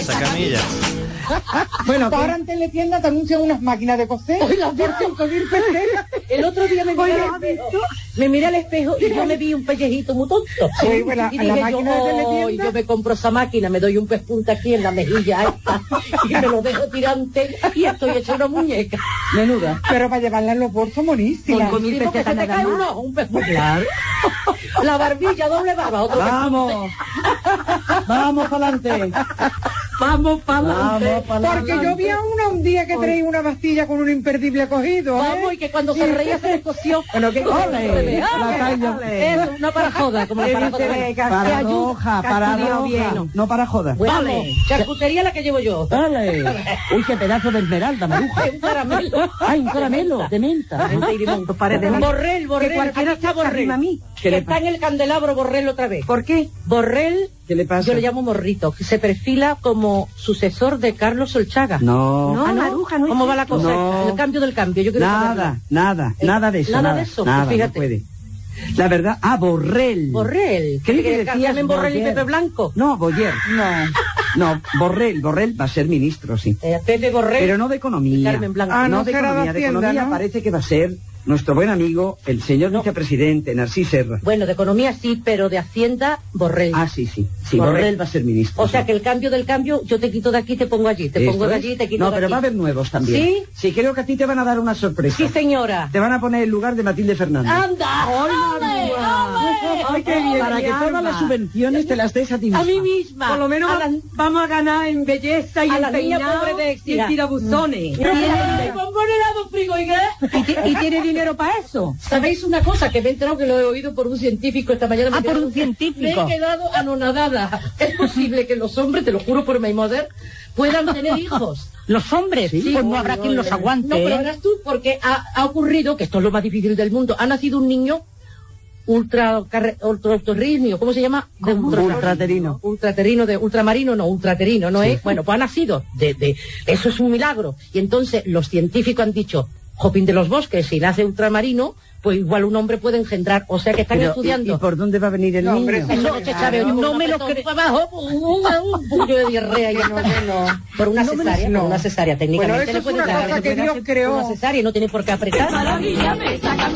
esa camilla. Bueno, ahora en Teletienda te anuncian unas máquinas de coser. Hoy las por 5.000 pesetas. El otro día me miré al espejo y yo me vi un pellejito muy tonto. Sí, bueno, y la dije máquina de Teletienda. yo me compro esa máquina, me doy un pespunta aquí en la mejilla esta, y me lo dejo tirante y estoy hecha una muñeca. Menuda. Pero para llevarla en los bolsos, monísima. Con 5.000 pesetas se te cae uno, un pespunta. Claro. La barbilla, doble barba, otro Vamos. Vamos para adelante. Vamos para adelante. Porque yo vi a una un día que traía una pastilla con un imperdible cogido. Vamos, y que cuando se reía se descosió. Bueno, que ¡Ole! Eso, no para joda, como la para joda. Paradoja. No para joda. Vamos, charcutería la que llevo yo. Dale. Uy, qué pedazo de esmeralda, Maruja. Un caramelo. Ay, un caramelo de menta. Borrell, aquí está Borrell. Que está en el candelabro Borrell otra vez. ¿Por qué? Borrell, ¿Qué le pasa? yo le llamo Morrito, que se perfila como sucesor de Carlos Solchaga. No. Maruja, no. ¿Cómo va la cosa? No. El cambio del cambio. Yo quiero saberlo. Nada de eso. Nada de eso, Nada, pues fíjate. no puede. La verdad, Borrell. Borrell. Creí que ¿Que decías llamen Borrell y Boyer. Pepe Blanco? No, Boyer. No, Borrell va a ser ministro, sí. Pepe Borrell. Pero no de economía. Carmen Blanco. No de será de economía. De Hacienda, economía ¿no? parece que va a ser nuestro buen amigo, el señor vicepresidente, Narcís Serra. Bueno, de economía sí, pero de Hacienda, Borrell. Ah, sí. Borrell va a ser ministro. O sea sí. que el cambio del cambio, yo te quito de aquí, te pongo allí, te pongo ¿Esto de es? allí, te quito No, de pero aquí. va a haber nuevos también. ¿Sí? Sí, creo que a ti te van a dar una sorpresa. Sí, señora. Te van a poner el lugar de Matilde Fernández. ¡Anda! ¡Ole! ¡Ay, qué bien! Para que todas las subvenciones te las des a ti misma. A mí misma. Por lo menos vamos a ganar en belleza y a en la niña peinado pobre de y en tirabuzones. ¿Y tiene dinero para eso? ¿Sabéis una cosa? Que me he enterado que lo he oído por un científico esta mañana. Ah, por un científico. Me he quedado anonadada. Es posible que los hombres, te lo juro por my mother, puedan tener hijos. Los hombres, Sí, pues no habrá quien los aguante. No, pero verás tú, porque ha ocurrido, que esto es lo más difícil del mundo, ha nacido un niño ultraterrino, ¿cómo se llama? Ultraterino. Ultramarino, ¿no es? Bueno, pues ha nacido eso es un milagro. Y entonces los científicos han dicho, Jopín de los Bosques, si nace ultramarino, pues igual un hombre puede engendrar, o sea que están estudiando. ¿Y por dónde va a venir el niño? hombre, Eso no se sabe, no me lo creo. Abajo, un puño de diarrea y no. Por una cesárea, no. por una cesárea técnicamente. Bueno, eso le es puede una dar, cosa que Dios por creó. una cesárea y no tiene por qué apretar.